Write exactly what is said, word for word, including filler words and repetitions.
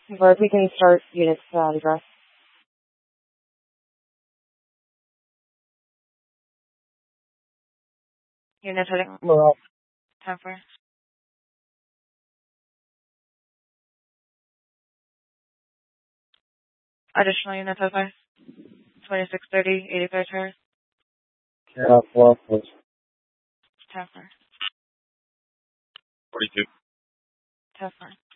But we can start units uh, address. Unit heading. Morale. Time for. Additional units at five. twenty-six thirty, eighty-third Terrace. Uh, well, please. Time for. forty-two. Time for.